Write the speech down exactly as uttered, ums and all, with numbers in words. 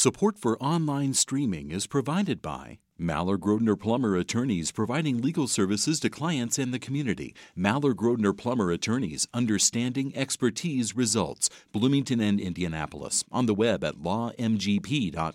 Support for online streaming is provided by Maller Grodner Plummer Attorneys, providing legal services to clients and the community. Maller Grodner Plummer Attorneys, understanding expertise results. Bloomington and Indianapolis. On the web at law m g p dot